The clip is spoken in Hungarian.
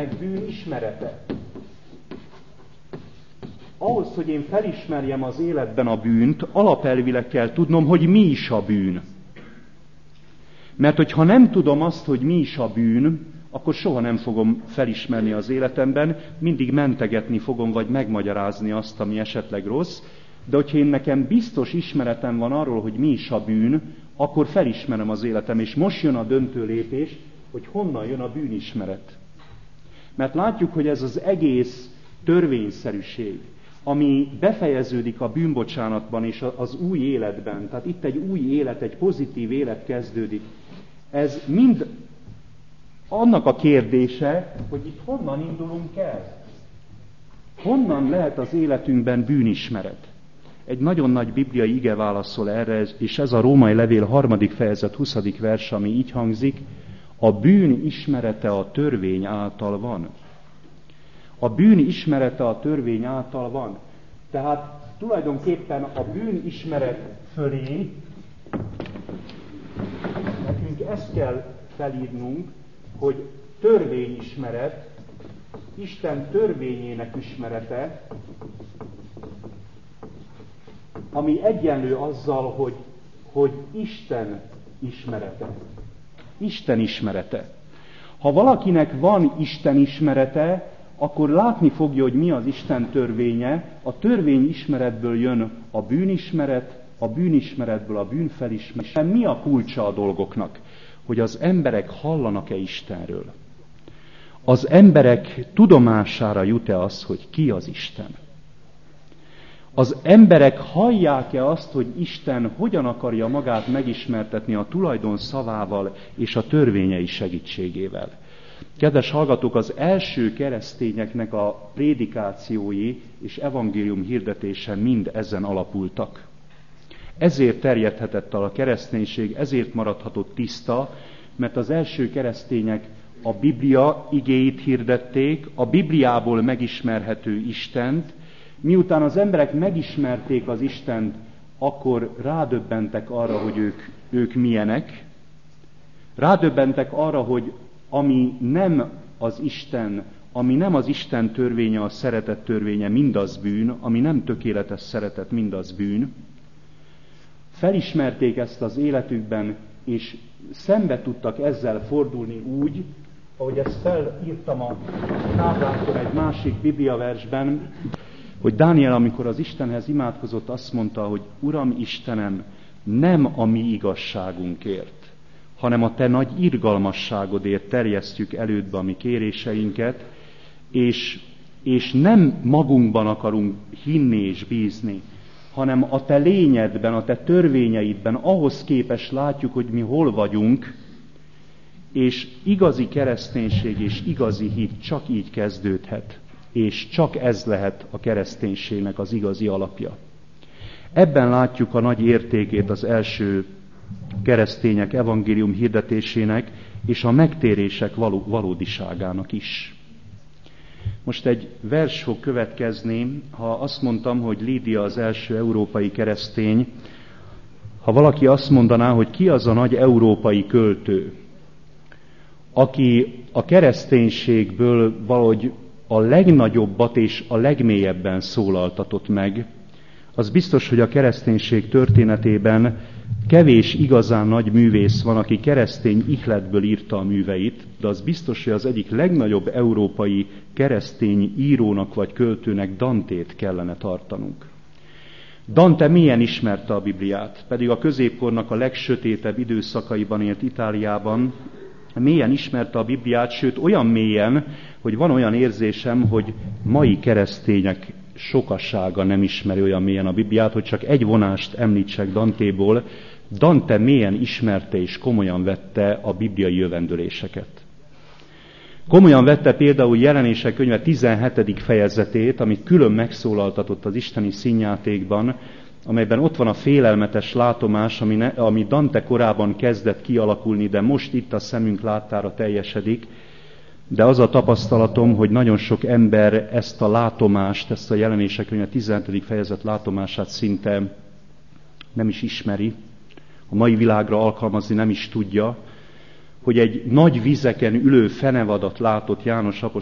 meg bűn ismerete. Ahhoz, hogy én felismerjem az életben a bűnt, alapelvileg kell tudnom, hogy mi is a bűn. Mert hogyha nem tudom azt, hogy mi is a bűn, akkor soha nem fogom felismerni az életemben, mindig mentegetni fogom, vagy megmagyarázni azt, ami esetleg rossz, de hogyha én nekem biztos ismeretem van arról, hogy mi is a bűn, akkor felismerem az életem, és most jön a döntő lépés, hogy honnan jön a bűnismeret. Mert látjuk, hogy ez az egész törvényszerűség, ami befejeződik a bűnbocsánatban és az új életben, tehát itt egy új élet, egy pozitív élet kezdődik, ez mind annak a kérdése, hogy itt honnan indulunk el. Honnan lehet az életünkben bűnismeret? Egy nagyon nagy bibliai ige válaszol erre, és ez a Római levél 3. fejezet 20. vers, ami így hangzik: a bűn ismerete a törvény által van. A bűn ismerete a törvény által van. Tehát tulajdonképpen a bűn ismeret fölé nekünk ezt kell felírnunk, hogy törvényismeret, Isten törvényének ismerete, ami egyenlő azzal, hogy Isten ismerete. Isten ismerete. Ha valakinek van Isten ismerete, akkor látni fogja, hogy mi az Isten törvénye. A törvény ismeretből jön a bűnismeretből a bűnfelismerés. Mi a kulcsa a dolgoknak? Hogy az emberek hallanak-e Istenről? Az emberek tudomására jut-e az, hogy ki az Isten? Az emberek hallják-e azt, hogy Isten hogyan akarja magát megismertetni a tulajdon szavával és a törvényei segítségével? Kedves hallgatók, az első keresztényeknek a prédikációi és evangélium hirdetése mind ezen alapultak. Ezért terjedhetett el a kereszténység, ezért maradhatott tiszta, mert az első keresztények a Biblia igéit hirdették, a Bibliából megismerhető Istent. Miután az emberek megismerték az Istent, akkor rádöbbentek arra, hogy ők milyenek. Rádöbbentek arra, hogy ami nem az Isten törvénye, a szeretet törvénye, mindaz bűn, ami nem tökéletes szeretet, mindaz bűn. Felismerték ezt az életükben, és szembe tudtak ezzel fordulni úgy, ahogy ezt felírtam a táblákon egy másik bibliaversben, hogy Dániel, amikor az Istenhez imádkozott, azt mondta, hogy Uram Istenem, nem a mi igazságunkért, hanem a Te nagy irgalmasságodért terjesztjük elődbe a mi kéréseinket, és nem magunkban akarunk hinni és bízni, hanem a Te lényedben, a Te törvényeidben, ahhoz képest látjuk, hogy mi hol vagyunk, és igazi kereszténység és igazi hit csak így kezdődhet, és csak ez lehet a kereszténységnek az igazi alapja. Ebben látjuk a nagy értékét az első keresztények evangélium hirdetésének és a megtérések valódiságának is. Most egy vers fog következni, ha azt mondtam, hogy Lídia az első európai keresztény, ha valaki azt mondaná, hogy ki az a nagy európai költő, aki a kereszténységből valahogy a legnagyobbat és a legmélyebben szólaltatott meg, az biztos, hogy a kereszténység történetében kevés igazán nagy művész van, aki keresztény ihletből írta a műveit, de az biztos, hogy az egyik legnagyobb európai keresztény írónak vagy költőnek Dantét kellene tartanunk. Dante mélyen ismerte a Bibliát, pedig a középkornak a legsötétebb időszakaiban élt Itáliában, mélyen ismerte a Bibliát, sőt olyan mélyen, hogy van olyan érzésem, hogy mai keresztények sokassága nem ismeri olyan mélyen a Bibliát, hogy csak egy vonást említsek Dantéból. Dante mélyen ismerte és komolyan vette a bibliai jövendőléseket. Komolyan vette például Jelenések könyve 17. fejezetét, amit külön megszólaltatott az isteni színjátékban, amelyben ott van a félelmetes látomás, ami Dante korában kezdett kialakulni, de most itt a szemünk láttára teljesedik. De az a tapasztalatom, hogy nagyon sok ember ezt a látomást, ezt a Jelenések könyve 17. fejezet látomását szinte nem is ismeri, a mai világra alkalmazni nem is tudja, hogy egy nagy vizeken ülő fenevadat látott János apostol